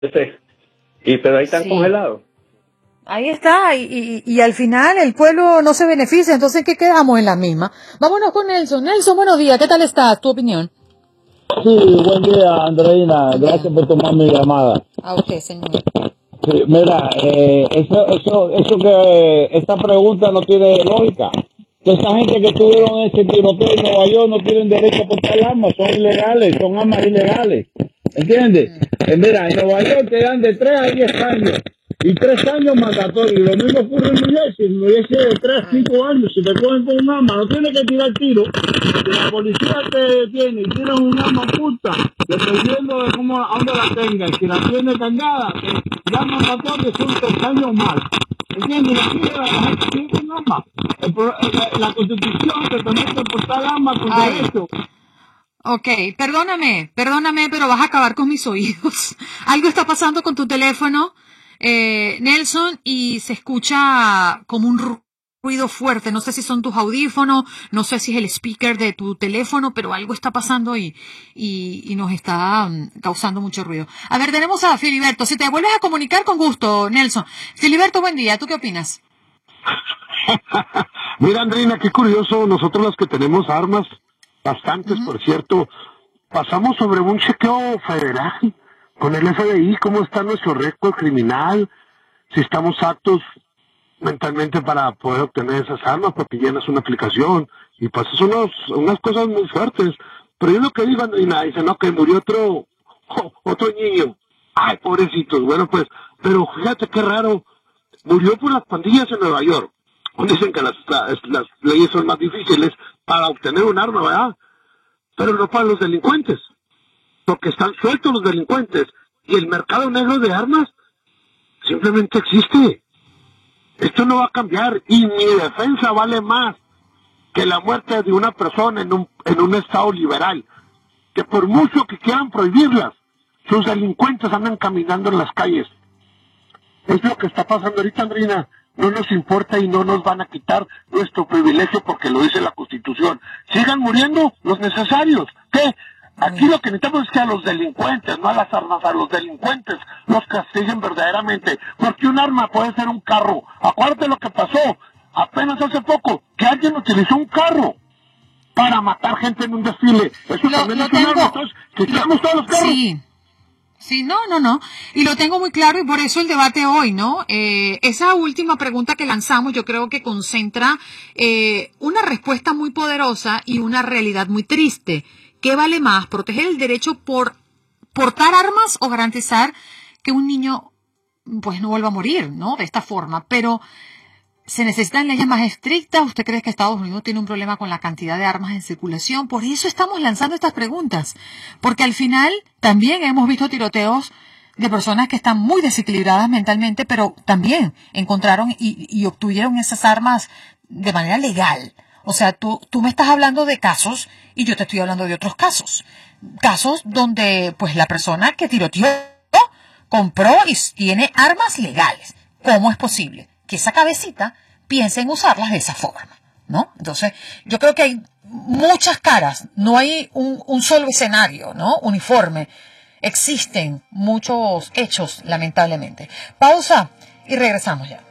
pero ahí están Sí. congelados. Ahí está, y al final el pueblo no se beneficia, entonces ¿qué quedamos en la misma? Vámonos con Nelson. Nelson, buenos días, ¿qué tal estás? ¿Tu opinión? Sí, buen día, Andreina. Gracias por tomar mi llamada. A usted, señor. Sí, mira, eso que esta pregunta no tiene lógica. Que esa gente que estuvieron en ese tiroteo en Nueva York no tienen derecho a portar armas, son ilegales, son armas ilegales. ¿Entiendes? Mira, en Nueva York te dan de 3 a 10 años. Y 3 años mandatorio. Lo mismo ocurre en New Jersey. En New Jersey de 3 a 5 años. Si te cogen con un arma, no tienes que tirar tiro. Si la policía te detiene y tienen un arma oculta, dependiendo de cómo, a dónde la tengas, si la tiene cargada, ya mandatorio son 3 años más. ¿Entiendes? Aquí la gente tiene un arma. La Constitución te permite portar armas con derecho. Ok, perdóname, pero vas a acabar con mis oídos. Algo está pasando con tu teléfono, Nelson, y se escucha como un ruido fuerte. No sé si son tus audífonos, no sé si es el speaker de tu teléfono, pero algo está pasando y nos está causando mucho ruido. A ver, tenemos a Filiberto. Si te vuelves a comunicar, con gusto, Nelson. Filiberto, buen día. ¿Tú qué opinas? Mira, Andreina, qué curioso. Nosotros los que tenemos armas, bastantes, por cierto, pasamos sobre un chequeo federal con el FBI, cómo está nuestro récord criminal, si estamos aptos mentalmente para poder obtener esas armas, porque llenas una aplicación y pasas unas cosas muy fuertes. Pero yo lo que digo, Andreina, dice, no, que murió otro niño. Ay, pobrecitos. Bueno, pues, pero fíjate qué raro, murió por las pandillas en Nueva York. Dicen que las leyes son más difíciles para obtener un arma, ¿verdad? Pero no para los delincuentes, porque están sueltos los delincuentes, y el mercado negro de armas simplemente existe. Esto no va a cambiar, y mi defensa vale más que la muerte de una persona en un estado liberal, que por mucho que quieran prohibirlas, sus delincuentes andan caminando en las calles. Es lo que está pasando ahorita, Andrina. No nos importa y no nos van a quitar nuestro privilegio porque lo dice la Constitución. Sigan muriendo los necesarios. ¿Qué? Aquí lo que necesitamos es que a los delincuentes, no a las armas, a los delincuentes los castiguen verdaderamente. Porque un arma puede ser un carro. Acuérdate lo que pasó apenas hace poco, que alguien utilizó un carro para matar gente en un desfile. Eso también es un arma. Entonces, que quitamos todos los carros. Sí, no. Y lo tengo muy claro y por eso el debate hoy, ¿no? Esa última pregunta que lanzamos yo creo que concentra una respuesta muy poderosa y una realidad muy triste. ¿Qué vale más? ¿Proteger el derecho por portar armas o garantizar que un niño pues no vuelva a morir, ¿no? De esta forma. Pero ¿se necesitan leyes más estrictas? ¿Usted cree que Estados Unidos tiene un problema con la cantidad de armas en circulación? Por eso estamos lanzando estas preguntas. Porque al final también hemos visto tiroteos de personas que están muy desequilibradas mentalmente, pero también encontraron y obtuvieron esas armas de manera legal. O sea, tú me estás hablando de casos y yo te estoy hablando de otros casos. Casos donde pues la persona que tiroteó compró y tiene armas legales. ¿Cómo es posible que esa cabecita piense en usarlas de esa forma, ¿no? Entonces, yo creo que hay muchas caras, no hay un solo escenario, ¿no? Uniforme. Existen muchos hechos, lamentablemente. Pausa y regresamos ya.